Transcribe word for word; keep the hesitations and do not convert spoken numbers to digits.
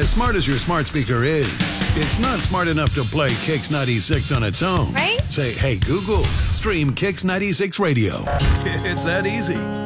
As smart as your smart speaker is, it's not smart enough to play Kix ninety-six on its own. Right? Say, hey, Google, stream Kix ninety-six Radio. It's that easy.